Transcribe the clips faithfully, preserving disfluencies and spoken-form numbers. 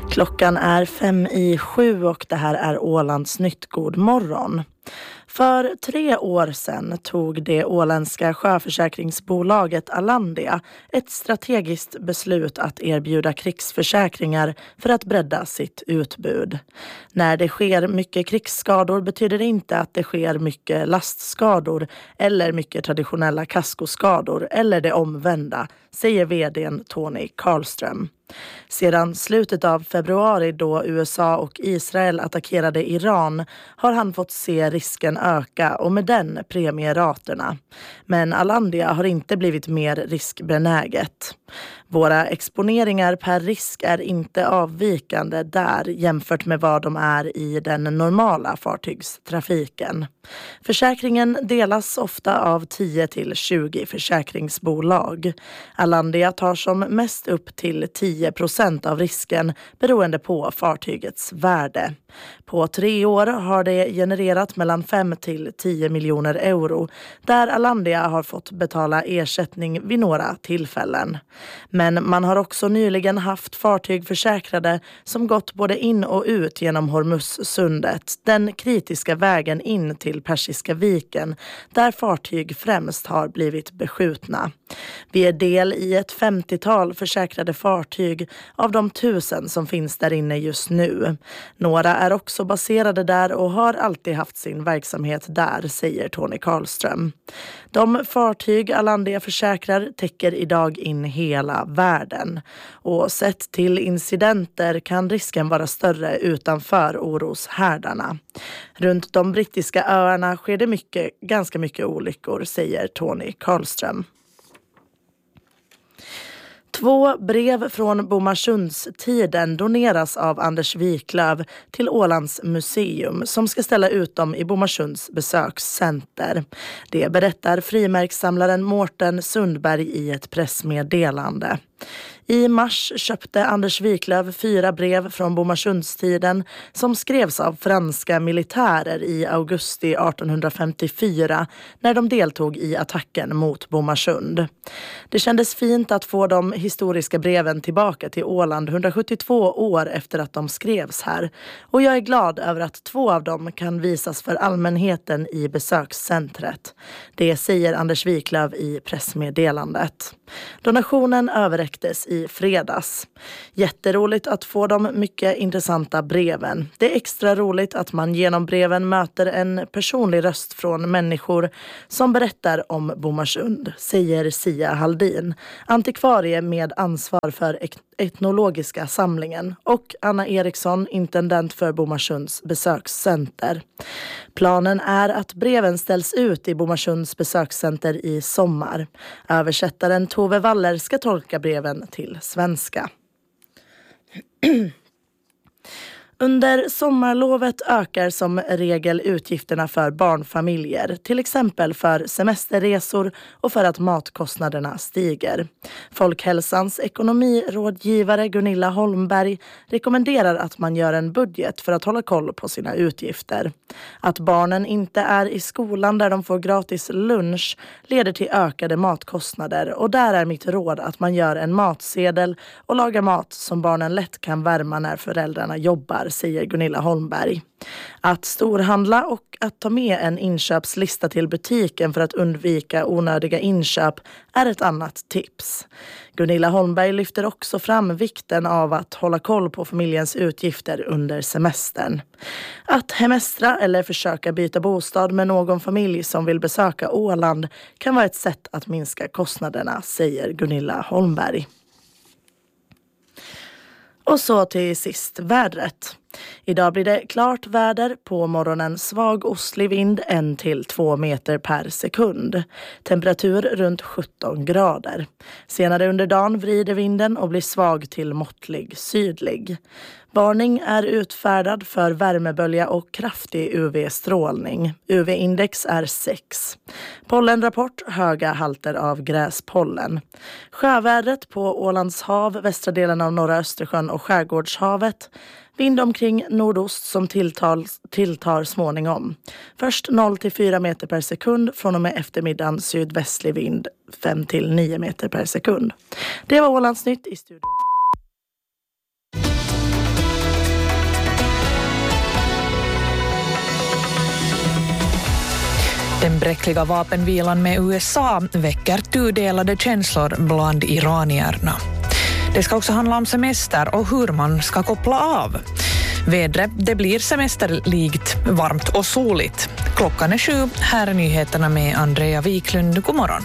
Klockan är fem i sju och det här är Ålands nytt. God morgon. För tre år sedan tog det åländska sjöförsäkringsbolaget Alandia ett strategiskt beslut att erbjuda krigsförsäkringar för att bredda sitt utbud. När det sker mycket krigsskador betyder det inte att det sker mycket lastskador eller mycket traditionella kaskoskador eller det omvända, säger vdn Tony Karlström. Sedan slutet av februari då U S A och Israel attackerade Iran har han fått se risken öka och med den premieraterna. Men Alandia har inte blivit mer riskbenäget. Våra exponeringar per risk är inte avvikande där jämfört med vad de är i den normala fartygstrafiken. Försäkringen delas ofta av tio till tjugo försäkringsbolag. Alandia tar som mest upp till tio procent av risken beroende på fartygets värde. På tre år har det genererat mellan fem till tio miljoner euro där Alandia har fått betala ersättning vid några tillfällen. Men man har också nyligen haft fartyg försäkrade som gått både in och ut genom Hormuzsundet, den kritiska vägen in till Persiska viken där fartyg främst har blivit beskjutna. Vi är del i ett femtiotal försäkrade fartyg av de tusen som finns där inne just nu. Några är också baserade där och har alltid haft sin verksamhet där, säger Tony Karlström. De fartyg Alandia försäkrar täcker idag in hela världen. Och sett till incidenter kan risken vara större utanför oroshärdarna. Runt de brittiska öarna sker det mycket, ganska mycket olyckor, säger Tony Karlström. Två brev från Bomarsundstiden doneras av Anders Wiklöf till Ålands museum som ska ställa ut dem i Bomarsunds besökscenter. Det berättar frimärkssamlaren Mårten Sundberg i ett pressmeddelande. I mars köpte Anders Wiklöf fyra brev från Bomarsundstiden som skrevs av franska militärer i augusti arton femtiofyra när de deltog i attacken mot Bomarsund. Det kändes fint att få de historiska breven tillbaka till Åland hundrasjuttiotvå år efter att de skrevs här och jag är glad över att två av dem kan visas för allmänheten i besökscentret. Det säger Anders Wiklöf i pressmeddelandet. Donationen överräcktes i fredags. Jätteroligt att få de mycket intressanta breven. Det är extra roligt att man genom breven möter en personlig röst från människor som berättar om Bomarsund, säger Sia Haldin, antikvarie med ansvar för etnologiska samlingen, och Anna Eriksson, intendent för Bomarsunds besökscenter. Planen är att breven ställs ut i Bomarsunds besökscenter i sommar. Översättaren Tove Waller ska tolka breven till svenska. Under sommarlovet ökar som regel utgifterna för barnfamiljer, till exempel för semesterresor och för att matkostnaderna stiger. Folkhälsans ekonomirådgivare Gunilla Holmberg rekommenderar att man gör en budget för att hålla koll på sina utgifter. Att barnen inte är i skolan där de får gratis lunch leder till ökade matkostnader och där är mitt råd att man gör en matsedel och lagar mat som barnen lätt kan värma när föräldrarna jobbar, säger Gunilla Holmberg. Att storhandla och att ta med en inköpslista till butiken för att undvika onödiga inköp är ett annat tips. Gunilla Holmberg lyfter också fram vikten av att hålla koll på familjens utgifter under semestern. Att hemestra eller försöka byta bostad med någon familj som vill besöka Åland kan vara ett sätt att minska kostnaderna, säger Gunilla Holmberg. Och så till sist vädret. Idag blir det klart väder, på morgonen svag ostlig vind en till två meter per sekund. Temperatur runt sjutton grader. Senare under dagen vrider vinden och blir svag till måttlig sydlig. Varning är utfärdad för värmebölja och kraftig U V-strålning. U V-index är sex. Pollenrapport, höga halter av gräspollen. Sjövädret på Ålands hav, västra delen av norra Östersjön och skärgårdshavet. Vind omkring nordost som tilltar, tilltar småningom. Först noll till fyra meter per sekund, från och med eftermiddagen sydvästlig vind fem till nio meter per sekund. Det var Ålands nytt i studion. Den bräckliga vapenvilan med U S A väcker tudelade känslor bland iranierna. Det ska också handla om semester och hur man ska koppla av. Vädret, det blir semesterlikt, varmt och soligt. Klockan är sju, här är nyheterna med Andrea Wiklund. God morgon.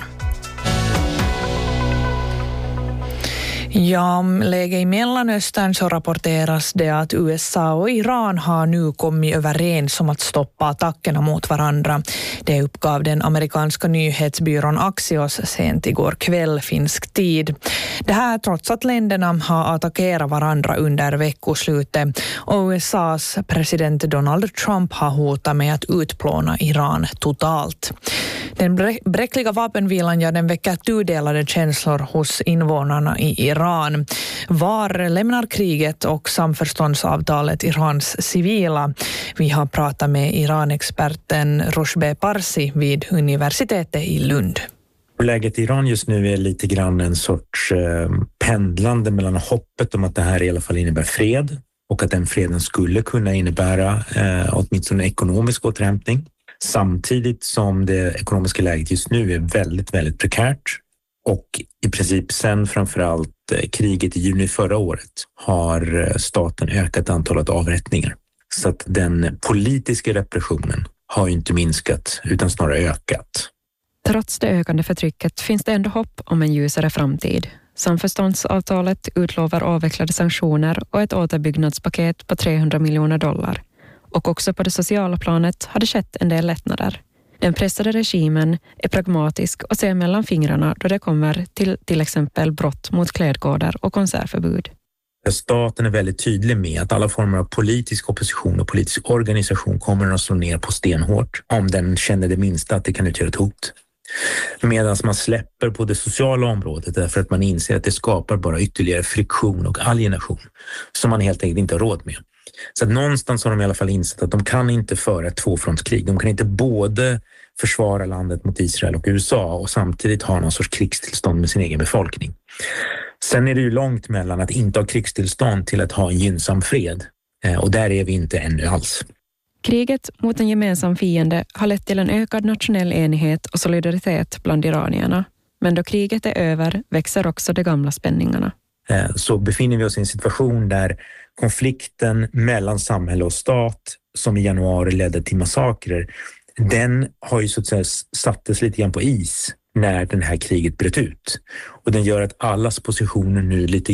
Ja, om läge i Mellanöstern så rapporteras det att U S A och Iran har nu kommit överens om att stoppa attackerna mot varandra. Det uppgav den amerikanska nyhetsbyrån Axios sent igår kväll finsk tid. Det här trots att länderna har attackerat varandra under veckoslutet och U S A:s president Donald Trump har hotat med att utplåna Iran totalt. Den bräckliga vapenvilan, ja, den väcker tudelade känslor hos invånarna i Iran. Var lämnar kriget och samförståndsavtalet Irans civila? Vi har pratat med Iranexperten Roshbeh Parsi vid universitetet i Lund. Läget i Iran just nu är lite grann en sorts eh, pendlande mellan hoppet om att det här i alla fall innebär fred och att den freden skulle kunna innebära eh, åtminstone ekonomisk återhämtning. Samtidigt som det ekonomiska läget just nu är väldigt, väldigt prekärt och i princip sen framförallt kriget i juni förra året har staten ökat antalet avrättningar. Så att den politiska repressionen har inte minskat utan snarare ökat. Trots det ökande förtrycket finns det ändå hopp om en ljusare framtid. Samförståndsavtalet utlovar avvecklade sanktioner och ett återbyggnadspaket på trehundra miljoner dollar. Och också på det sociala planet har det skett en del lättnader. Den pressade regimen är pragmatisk och ser mellan fingrarna då det kommer till till exempel brott mot klädkoder och konsertförbud. Staten är väldigt tydlig med att alla former av politisk opposition och politisk organisation kommer att slå ner på stenhårt om den känner det minsta att det kan utgöra ett hot. Medan man släpper på det sociala området därför att man inser att det skapar bara ytterligare friktion och alienation som man helt enkelt inte har råd med. Så att någonstans har de i alla fall insett att de kan inte föra ett tvåfrontskrig. De kan inte både försvara landet mot Israel och U S A och samtidigt ha någon sorts krigstillstånd med sin egen befolkning. Sen är det ju långt mellan att inte ha krigstillstånd till att ha en gynnsam fred. Och där är vi inte ännu alls. Kriget mot en gemensam fiende har lett till en ökad nationell enighet och solidaritet bland iranierna. Men då kriget är över växer också de gamla spänningarna. Så befinner vi oss i en situation där konflikten mellan samhälle och stat som i januari ledde till massakrer, den har ju så att säga sattes lite grann på is när det här kriget bröt ut. Och den gör att allas positioner nu lite